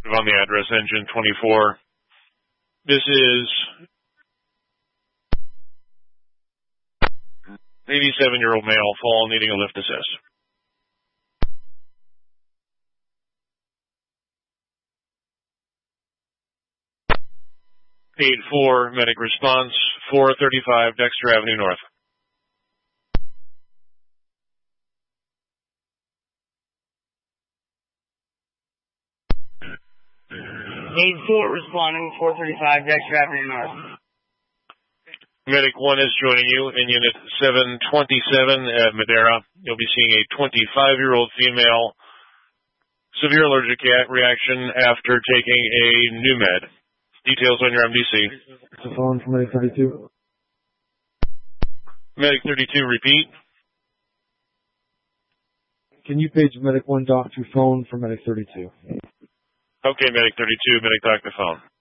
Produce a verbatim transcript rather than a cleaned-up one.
on the address, engine twenty-four. This is eighty-seven-year-old male, fall, needing a lift assist. eight four, medic response, four thirty-five Dexter Avenue North. eight four responding, four thirty-five Dexter Avenue North. Medic one is joining you in Unit seven twenty-seven at Madera. You'll be seeing a twenty-five-year-old female, severe allergic reaction after taking a new med. Details on your M D C. It's a phone from Medic thirty-two. Medic thirty-two, repeat. Can you page Medic one doc to phone for Medic thirty-two? Okay, Medic thirty-two, Medic doc to phone.